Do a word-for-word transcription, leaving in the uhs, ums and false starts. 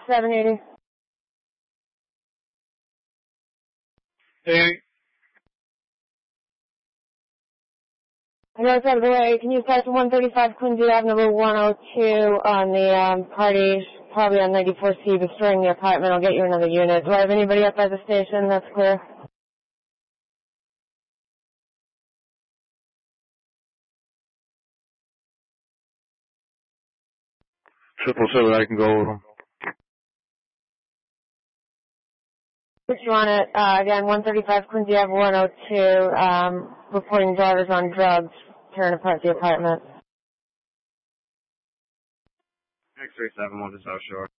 seven eighty. Hey. I know it's out of the way. Can you pass one thirty-five Quincy Ave, number one oh two on the um, party, probably on ninety-four C, destroying the apartment. I'll get you another unit. Do I have anybody up by the station? That's clear. Triple seven, I can go with them. Put you on it. Uh, again, one thirty-five Quincy Ave, one oh two, um, reporting drivers on drugs, tearing apart the apartment. X-ray seven one to South Shore.